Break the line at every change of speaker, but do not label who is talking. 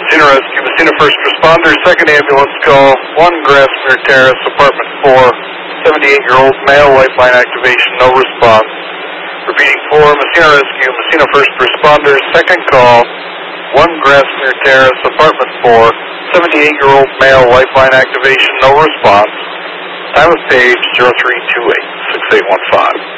Messina Rescue, Messina First Responders, second ambulance call, 1 Grassmere Terrace, apartment 4, 78-year-old male, lifeline activation, no response. Repeating 4, Messina Rescue, Messina First Responders, second call, 1 Grassmere Terrace, apartment 4, 78-year-old male, lifeline activation, no response. Time of page 0328-6815.